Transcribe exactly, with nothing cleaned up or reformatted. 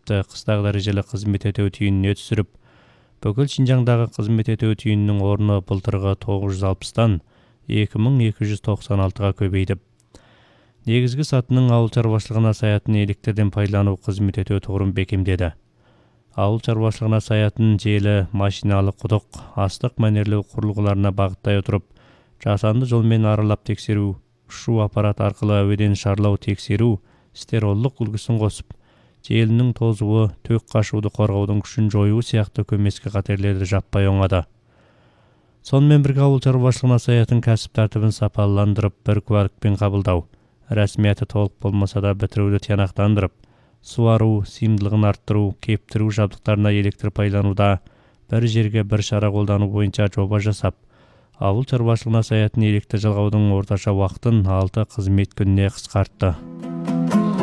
тапты, кыстагы дарежеле кызмет этөө түйүнүнө түсүрүп, бүкүл Шинжаңдагы кызмет этөө түйүнүнүн орну былтыркы тогуз жүз алпыстан эки миң эки жүз токсон алтыга көбөйдүп. Негизги сатынын ауыл чарбашылыгына саятын эликтерден пайдалануу кызмет этөө туурун бекемдеди. Ауыл чарбашылыгына саятын желе, машиналык кудук, астык манерлүү курулгуларына багыттай отуруп, жасанды жол менен аралап текшерүү, ушул аппарат аркылуу абийден шарлоо текшерүү, стеролдук үлгүсүн косуп, желинин тозуу, төк кашууду коргоодун күчүн жоюу сыяктуу көмөскө катерлерди жаппай оңоду. Сонун менен бирге ауыл чарбашылыгына саятын касып тартибин сапаландырып, бир кубалыкпен кабылдау, расмияты толук болмосо да битирүүдү тыянактандырып, суаруу, сыйымдылыгын арттыруу, кептирүү жабдыктарына электр пайдаланууда бир жерге бир шара колдонуу боюнча жоба жасап, ауыл чарбашылыгына саятын электр жалгаудун орточо убактын алты кызмет күнүнө кыскартты.